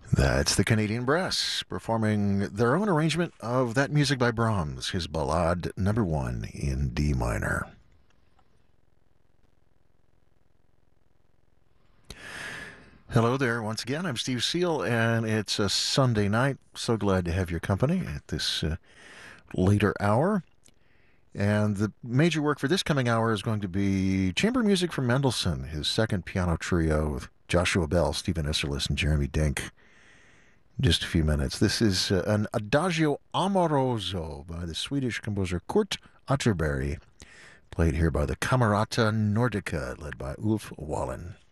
That's the Canadian Brass performing their own arrangement of that music by Brahms, his Ballade Number 1 in D minor. Hello there once again. I'm Steve Seal, and it's a Sunday night. So glad to have your company at this later hour. And the major work for this coming hour is going to be chamber music from Mendelssohn, his second piano trio with Joshua Bell, Stephen Isserlis, and Jeremy Dink. In just a few minutes. This is an Adagio Amoroso by the Swedish composer Kurt Atterbury, played here by the Camerata Nordica, led by Ulf Wallen.